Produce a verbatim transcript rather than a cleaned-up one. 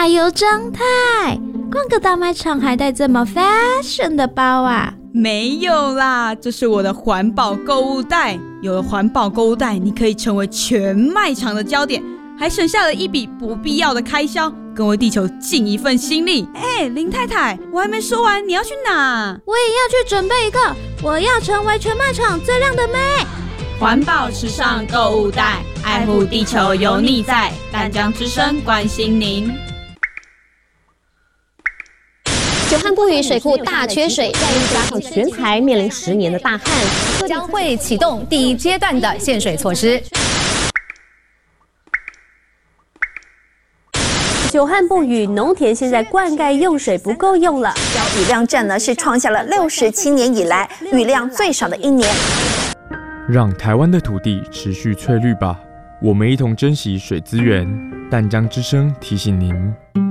还有张太，逛个大卖场还带这么 fashion 的包啊？ 没有啦，这是我的环保购物袋。有了环保购物袋，你可以成为全卖场的焦点，还省下了一笔不必要的开销，更为地球尽一份心力。哎，林太太，我还没说完，你要去哪？ 我也要去准备一个，我要成为全卖场最亮的妹。 环保时尚购物袋，爱护地球有你在，淡江之声关心您。 久旱不雨，水库大缺水，再加上全台面临十年的大旱， 将会启动第一阶段的限水措施。 久旱不雨，农田现在灌溉用水不够用了， 雨量站呢是创下了六十七年以来雨量最少的一年。 让台湾的土地持续翠绿吧，我们一同珍惜水资源。淡江之声提醒您。